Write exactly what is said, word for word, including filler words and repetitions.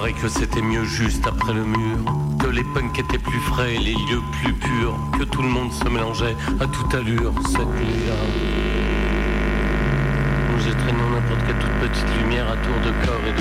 paraît que c'était mieux juste après le mur, que les punks étaient plus frais, les lieux plus purs, que tout le monde se mélangeait à toute allure cette nuit-là. J'ai traîné n'importe quelle toute petite lumière à tour de corps et de